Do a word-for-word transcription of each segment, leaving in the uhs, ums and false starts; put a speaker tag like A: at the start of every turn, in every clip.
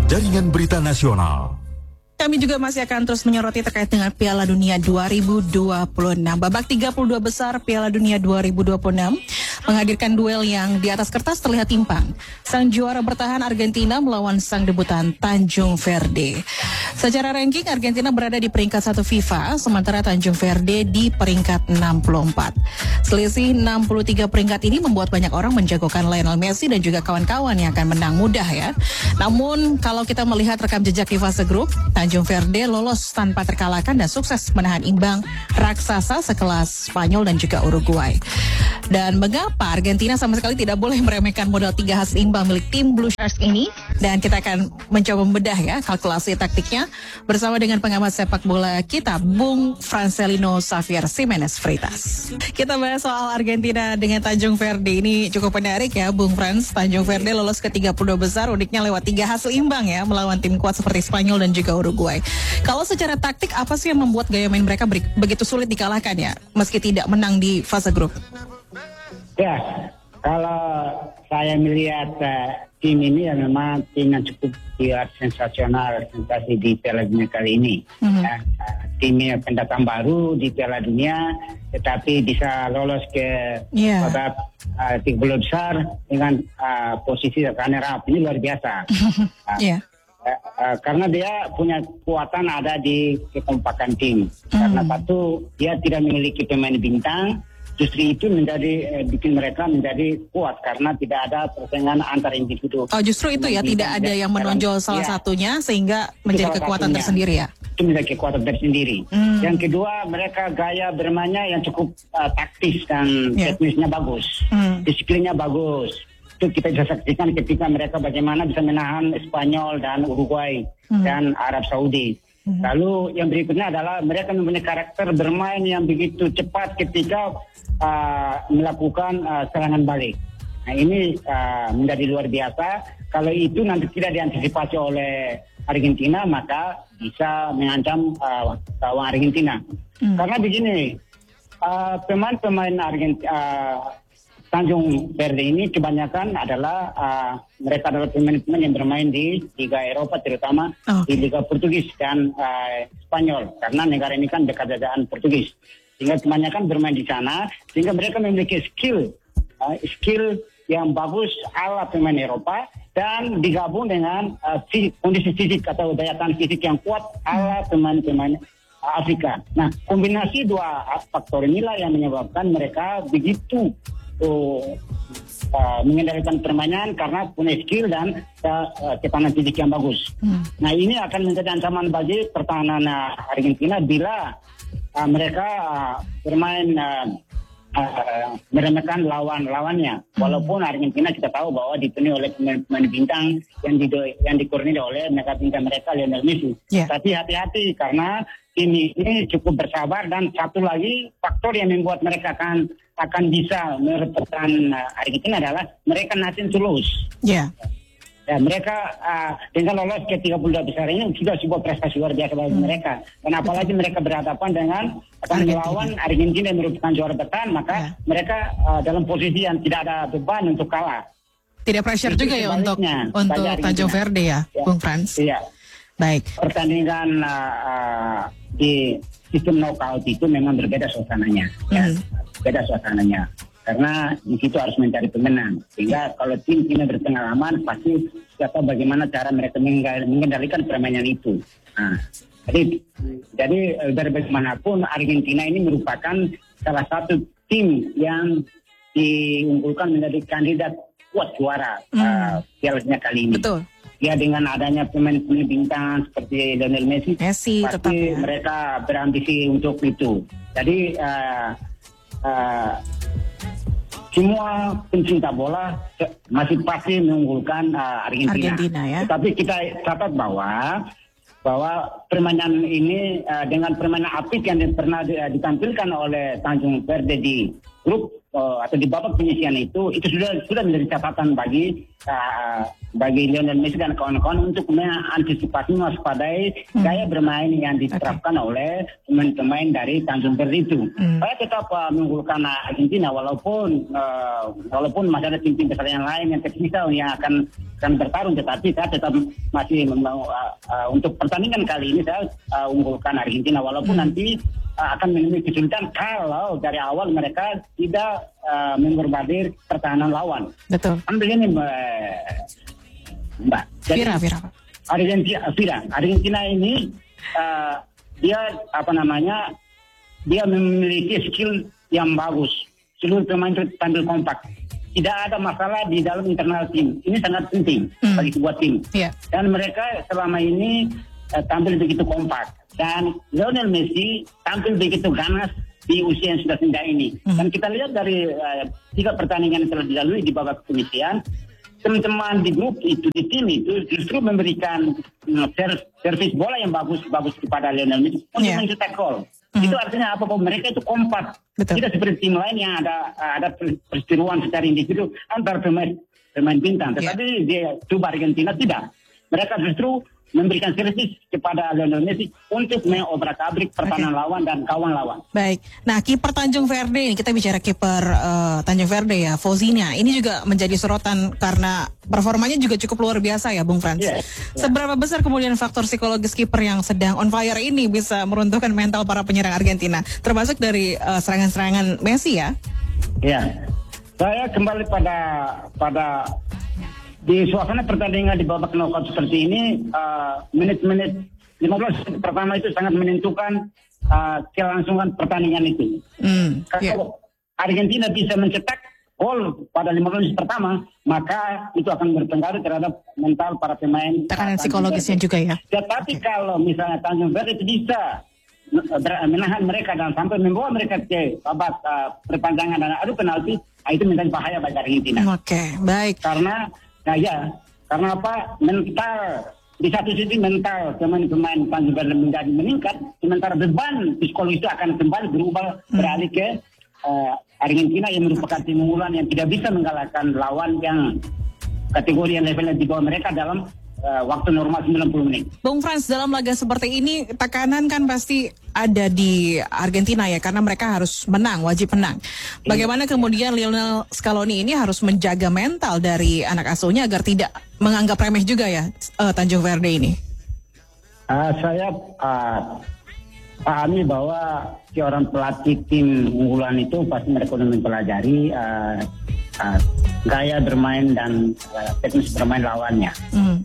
A: Jaringan Berita Nasional.
B: Kami juga masih akan terus menyoroti terkait dengan Piala Dunia dua ribu dua puluh enam. Babak tiga puluh dua besar Piala Dunia dua ribu dua puluh enam menghadirkan duel yang di atas kertas terlihat timpang. Sang juara bertahan Argentina melawan sang debutan Tanjung Verde. Secara ranking Argentina berada di peringkat satu FIFA, sementara Tanjung Verde di peringkat enam puluh empat. Selisih enam puluh tiga peringkat ini membuat banyak orang menjagokan Lionel Messi dan juga kawan-kawan yang akan menang mudah ya. Namun kalau kita melihat rekam jejak di fase grup, Tanjung Verde lolos tanpa terkalahkan dan sukses menahan imbang raksasa sekelas Spanyol dan juga Uruguay. Dan mengapa Argentina sama sekali tidak boleh meremehkan modal tiga hasil imbang milik tim Blue Sharks ini? Dan kita akan mencoba membedah ya kalkulasi taktiknya bersama dengan pengamat sepak bola kita, Bung Francelino Xavier Ximenez Freitas. Kita bahas soal Argentina dengan Tanjung Verde ini cukup menarik ya, Bung Frans. Tanjung Verde lolos ke tiga puluh dua besar, uniknya lewat tiga hasil imbang ya, melawan tim kuat seperti Spanyol dan juga Uruguay. Kalau secara taktik, apa sih yang membuat gaya main mereka begitu sulit dikalahkan ya, meski tidak menang di fase grup?
C: Ya, kalau saya melihat uh, tim ini ya memang tim yang cukup kuat, sensasional, sensasi di Piala Dunia kali ini. Mm-hmm. Ya, uh, timnya pendatang baru di Piala Dunia, tetapi bisa lolos ke
B: yeah.
C: babak uh, tiga puluh besar dengan uh, posisi runner up ini luar biasa. uh,
B: yeah.
C: Uh, uh, karena dia punya kekuatan ada di kekompakan tim. Mm. Karena satu, dia tidak memiliki pemain bintang. Justru itu menjadi eh, bikin mereka menjadi kuat karena tidak ada persaingan antar individu.
B: Oh, justru itu ya, tidak ada yang menonjol salah ya. satunya sehingga menjadi kekuatan satunya. tersendiri ya.
C: Itu menjadi kekuatan tersendiri. Hmm. Yang kedua, mereka gaya bermainnya yang cukup uh, taktis dan yeah. teknisnya bagus, hmm. disiplinnya bagus. Itu kita bisa saksikan ketika mereka bagaimana bisa menahan Spanyol dan Uruguay hmm. dan Arab Saudi. Hmm. Lalu yang berikutnya adalah mereka mempunyai karakter bermain yang begitu cepat ketika uh, melakukan uh, serangan balik. Nah ini uh, menjadi luar biasa. Kalau itu nanti tidak diantisipasi oleh Argentina, maka bisa mengancam uh, gawang Argentina. Hmm. Karena begini, uh, pemain-pemain Argentina, uh, Tanjung Verde ini kebanyakan adalah uh, mereka adalah pemain-pemain yang bermain di Liga Eropa, terutama okay. di Liga Portugis dan uh, Spanyol, karena negara ini kan dekat dengan Portugis, sehingga kebanyakan bermain di sana, sehingga mereka memiliki skill, uh, skill yang bagus ala pemain Eropa dan digabung dengan uh, kondisi fisik atau daya tahan fisik yang kuat ala pemain-pemain Afrika. Nah, kombinasi dua faktor inilah yang menyebabkan mereka begitu Uh, uh, mengendalikan permainan karena punya skill dan uh, ketahanan fisik yang bagus. Hmm. Nah ini akan menjadi ancaman bagi pertahanan uh, Argentina bila uh, mereka uh, bermain uh, uh, meremehkan lawan-lawannya. Hmm. Walaupun Argentina kita tahu bahwa dipenuhi oleh pemain bintang yang di yang dikoordinir oleh mega bintang mereka Lionel Messi. Yeah. Tapi hati-hati karena tim ini cukup bersabar dan satu lagi faktor yang membuat mereka akan akan bisa merebutkan uh, Argentina adalah mereka nothing to lose. Ya. Yeah. Ya, mereka uh, dengan lolos ke tiga puluh dua besar ini sudah sebuah prestasi luar biasa bagi hmm. mereka. Dan apalagi mereka berhadapan dengan akan melawan Argentina yang merupakan juara bertahan, maka yeah. mereka uh, dalam posisi yang tidak ada beban untuk kalah.
B: Tidak pressure itu juga ya untuk untuk Tanjung Verde ya, ya, Bung Frans.
C: Iya.
B: Baik.
C: Pertandingan uh, uh, di sistem knockout itu memang berbeda suasananya. Hmm. Ya. Beda suasananya karena di situ harus mencari pemenang, sehingga kalau tim-timnya berpengalaman pasti sudah tahu bagaimana cara mereka mengendalikan permainan itu. Nah, jadi jadi dari bagaimanapun Argentina ini merupakan salah satu tim yang diunggulkan menjadi kandidat kuat juara hmm. uh, Piala Dunia kali ini. Betul. Ya dengan adanya pemain-pemain bintang seperti Lionel Messi,
B: Messi
C: pasti
B: tetap, ya.
C: mereka berambisi untuk itu. Jadi uh, Uh, semua pencinta bola masih pasti mengunggulkan uh, Argentina.
B: Argentina ya.
C: Tetapi kita catat bahwa bahwa permainan ini uh, dengan permainan apik yang pernah ditampilkan oleh Tanjung Verde di grup uh, atau di babak penyisian itu itu sudah sudah menjadi catatan bagi uh, bagi Lionel Messi dan kawan-kawan untuk mengantisipasi waspadai hmm. gaya bermain yang diterapkan okay. oleh pemain-pemain dari Tanjung Verde itu. Hmm. Saya tetap uh, mengunggulkan Argentina walaupun uh, walaupun masih ada tim-tim besar yang lain yang tersisa yang akan akan bertarung, tetapi saya tetap masih membawa, uh, uh, untuk pertandingan kali ini saya uh, unggulkan Argentina walaupun hmm. nanti uh, akan menemui kesulitan kalau dari awal mereka tidak uh, memborbardir pertahanan lawan.
B: Betul.
C: Ambil ini Mbak. Mbak. Jadi,
B: Vira, Vira.
C: Argentina, Vira. Argentina ini uh, dia apa namanya? Dia memiliki skill yang bagus. Seluruh pemain itu tampil kompak. Tidak ada masalah di dalam internal tim. Ini sangat penting hmm. bagi sebuah tim. Yeah. Dan mereka selama ini uh, tampil begitu kompak. Dan Lionel Messi tampil begitu ganas di usia yang sudah senja ini. Hmm. Dan kita lihat dari uh, tiga pertandingan yang telah dilalui di babak penyisian, teman-teman di grup itu, di tim itu justru memberikan uh, servis bola yang bagus-bagus kepada Lionel Messi untuk yeah. mencetak gol. Hmm. Itu artinya apa? Bahwa mereka itu kompak. Betul. Tidak seperti tim lain yang ada ada perseteruan secara individu antar pemain pemain bintang. Tetapi yeah. dia coba Argentina tidak. Mereka justru memberikan servis kepada Lionel Messi untuk mengobrak-abrik pertahanan okay. lawan dan kawan lawan. Baik.
B: Nah, kiper Tanjung Verde ini, kita bicara kiper uh, Tanjung Verde ya, Fauzinha. Ini juga menjadi sorotan karena performanya juga cukup luar biasa ya, Bung Frans. Yeah, yeah. Seberapa besar kemudian faktor psikologis kiper yang sedang on fire ini bisa meruntuhkan mental para penyerang Argentina, termasuk dari uh, serangan-serangan Messi ya?
C: Ya. Yeah. Saya kembali pada pada di suasana pertandingan di babak knockout seperti ini, uh, menit-menit lima belas pertama itu sangat menentukan uh, kelangsungan pertandingan itu. Mm, Kalau yeah. Argentina bisa mencetak gol pada lima belas menit pertama, maka itu akan berpengaruh terhadap mental para pemain.
B: Tekanan psikologisnya juga ya.
C: Tetapi okay. kalau misalnya Tanjung Verde itu bisa menahan mereka dan sampai membawa mereka ke babak uh, perpanjangan dan adu penalti, itu menjadi bahaya bagi Argentina.
B: Oke, okay, baik.
C: Karena Nah ya, karena apa? Mental, di satu sisi mental pemain-pemain Tanjung Verde menjadi meningkat, sementara beban psikologis itu akan kembali berubah hmm. beralih ke uh, Argentina yang merupakan tim unggulan yang tidak bisa mengalahkan lawan yang kategori yang levelnya di bawah mereka dalam uh, waktu normal sembilan puluh menit.
B: Bung Frans, dalam laga seperti ini tekanan kan pasti ada di Argentina ya, karena mereka harus menang, wajib menang. Bagaimana kemudian Lionel Scaloni ini harus menjaga mental dari anak asuhnya agar tidak menganggap remeh juga ya uh, Tanjung Verde ini?
C: Uh, saya uh, pahami bahwa seorang pelatih tim unggulan itu pasti mereka sudah mempelajari uh, uh, gaya bermain dan uh, teknis bermain lawannya. Mm.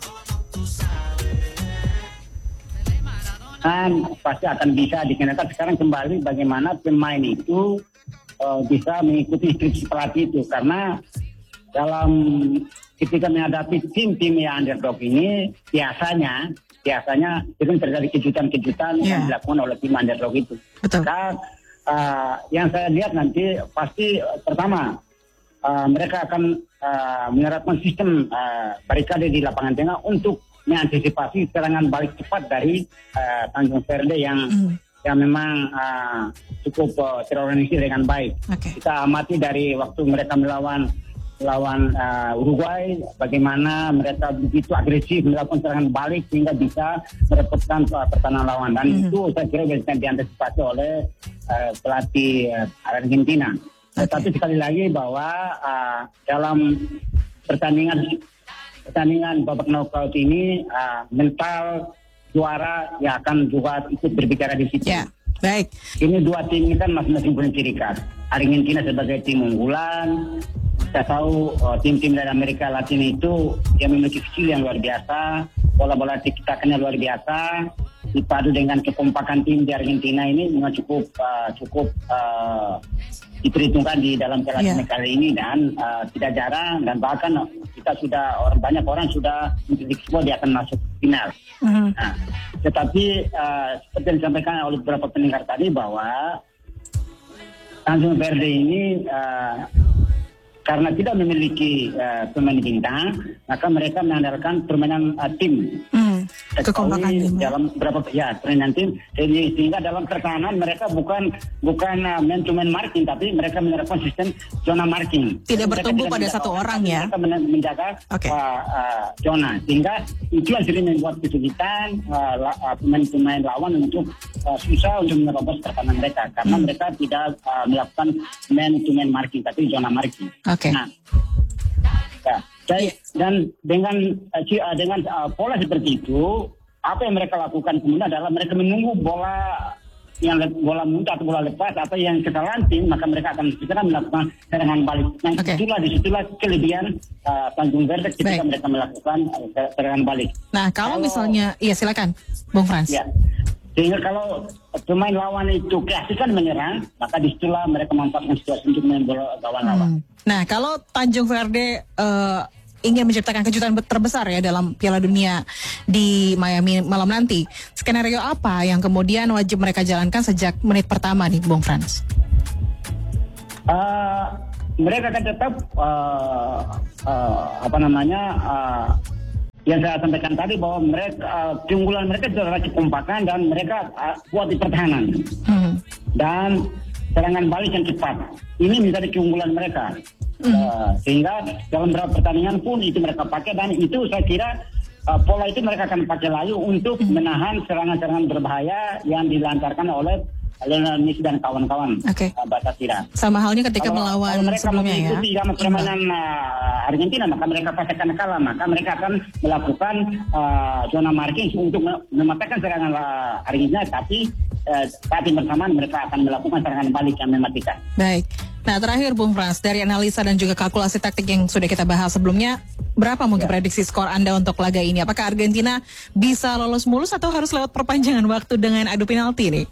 C: Dan pasti akan bisa dikenakan sekarang kembali bagaimana pemain itu uh, bisa mengikuti instruksi pelatih itu, karena dalam ketika menghadapi tim-tim yang underdog ini biasanya biasanya itu terjadi kejutan-kejutan yeah. yang dilakukan oleh tim underdog itu. Betul. Dan, uh, yang saya lihat nanti pasti uh, pertama uh, mereka akan uh, menerapkan sistem uh, barikade di lapangan tengah untuk mengantisipasi serangan balik cepat dari uh, Tanjung Verde yang mm. yang memang uh, cukup uh, terorganisir dengan baik. Okay. Kita amati dari waktu mereka melawan lawan uh, Uruguay, bagaimana mereka begitu agresif melakukan serangan balik sehingga bisa merepotkan uh, pertahanan lawan, dan mm. itu saya kira bisa diantisipasi oleh uh, pelatih uh, Argentina. Okay. Tetapi sekali lagi bahwa uh, dalam pertandingan pertandingan babak knockout ini uh, mental juara yang akan juga ikut berbicara di situ. Yeah. Baik. Ini dua tim ini kan masing-masing punya ciri khas. Argentina sebagai tim unggulan. Kita tahu uh, tim-tim dari Amerika Latin itu yang memiliki skill yang luar biasa, bola-bola tiki-takanya luar biasa, dipadu dengan kekompakan tim di Argentina ini memang cukup uh, cukup uh, diperhitungkan di dalam Piala Dunia yeah. kali ini, dan uh, tidak jarang dan bahkan kita sudah orang banyak orang sudah memprediksi bahwa dia akan masuk final. Mm-hmm. Nah, tetapi uh, seperti yang disampaikan oleh beberapa pendengar tadi bahwa Tanjung Verde ini uh, karena tidak memiliki uh, pemain bintang, maka mereka mengandalkan permainan uh, tim. Mm.
B: kekompakan
C: dalam berapa ya training team, jadi sehingga dalam pertahanan mereka bukan bukan uh, man to man marking, tapi mereka menerapkan sistem zona marking.
B: Tidak
C: mereka
B: bertumbuh
C: tidak
B: pada satu orang ya.
C: Mereka menjaga
B: okay.
C: uh, uh, zona, sehingga itu yang sering membuat kesulitan uh, la, uh, pemain-pemain lawan untuk uh, susah untuk menerobos pertahanan mereka karena hmm. mereka tidak uh, melakukan man to man marking, tapi zona marking.
B: Okay.
C: Nah, ya. Dan, dan dengan uh, dengan uh, pola seperti itu, apa yang mereka lakukan kemudian adalah mereka menunggu bola yang bola muntah atau bola lepas atau yang kesalahan tim, maka mereka akan segera melakukan serangan balik. Nah, okay. disitulah disitulah kelebihan uh, Tanjung Verde ketika Baik. mereka melakukan uh, serangan balik.
B: Nah, kalau, kalau misalnya, iya silakan, Bung Frans. Ya.
C: Sehingga kalau pemain lawan itu keasikan menyerang, maka disitulah mereka memanfaatkan situasi untuk main bola lawan lawan. Hmm.
B: Nah, kalau Tanjung Verde uh, ingin menciptakan kejutan terbesar ya dalam Piala Dunia di Miami malam nanti, skenario apa yang kemudian wajib mereka jalankan sejak menit pertama nih, Bung Frans?
C: Uh, mereka akan tetap uh, uh, apa namanya uh, yang saya sampaikan tadi bahwa mereka uh, keunggulan mereka adalah kekompakan dan mereka uh, kuat di pertahanan hmm. dan serangan balik yang cepat. Ini menjadi keunggulan mereka. Hmm. Uh, sehingga dalam beberapa pertandingan pun itu mereka pakai dan itu saya kira uh, pola itu mereka akan pakai layu untuk hmm. menahan serangan-serangan berbahaya yang dilancarkan oleh Lionel Messi dan kawan-kawan.
B: Okay.
C: uh, Batasira.
B: Sama halnya ketika kalau, melawan
C: kalau
B: sebelumnya ya.
C: Kalau mereka permainan uh, Argentina, maka mereka pasti akan kalah. Maka mereka akan melakukan uh, zona marking untuk mematikan serangan uh, Argentina, tapi uh, saat yang bersamaan mereka akan melakukan serangan balik yang mematikan.
B: Baik. Nah, terakhir Bung Frans, dari analisa dan juga kalkulasi taktik yang sudah kita bahas sebelumnya, berapa mungkin ya. prediksi skor Anda untuk laga ini? Apakah Argentina bisa lolos mulus atau harus lewat perpanjangan waktu dengan adu penalti nih?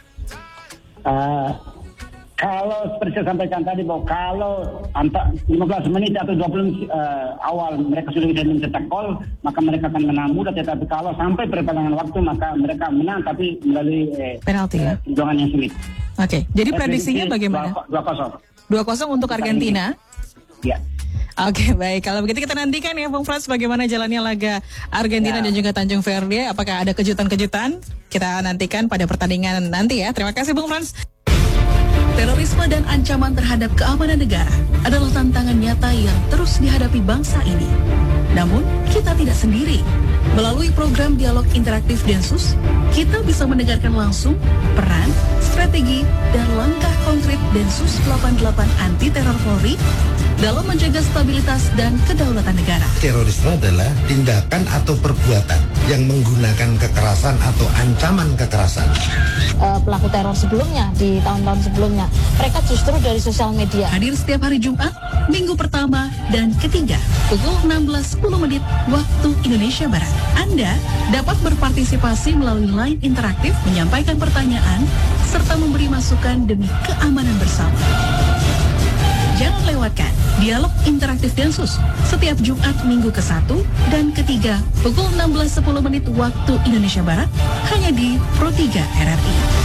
C: Uh, kalau seperti saya sampaikan tadi bahwa kalau antara lima belas menit atau dua puluh menit uh, awal mereka sudah bisa mencetak gol, maka mereka akan menang mudah. Tetapi kalau sampai perpanjangan waktu maka mereka menang tapi melalui eh, penalti ya, perjuangan yang sulit.
B: Oke, okay. Jadi eh, prediksinya bagaimana?
C: dua kosong
B: dua kosong untuk Argentina?
C: Ya.
B: Oke, okay, baik. Kalau begitu kita nantikan ya Bung Frans bagaimana jalannya laga Argentina ya. dan juga Tanjung Verde. Apakah ada kejutan-kejutan? Kita nantikan pada pertandingan nanti ya. Terima kasih Bung Frans.
D: Terorisme dan ancaman terhadap keamanan negara adalah tantangan nyata yang terus dihadapi bangsa ini. Namun, kita tidak sendiri. Melalui program dialog interaktif Densus, kita bisa mendengarkan langsung peran, strategi, dan langkah konkret Densus delapan puluh delapan anti teror Polri dalam menjaga stabilitas dan kedaulatan negara.
E: Terorisme adalah tindakan atau perbuatan yang menggunakan kekerasan atau ancaman kekerasan.
F: Uh, pelaku teror sebelumnya, di tahun-tahun sebelumnya, mereka justru dari sosial media.
D: Hadir setiap hari Jumat, minggu pertama dan ketiga, pukul enam belas sepuluh menit waktu Indonesia Barat. Anda dapat berpartisipasi melalui line interaktif, menyampaikan pertanyaan, serta memberi masukan demi keamanan bersama. Jangan lewatkan dialog interaktif Densus setiap Jumat minggu ke satu dan ketiga pukul enam belas sepuluh menit waktu Indonesia Barat hanya di Pro tiga R R I.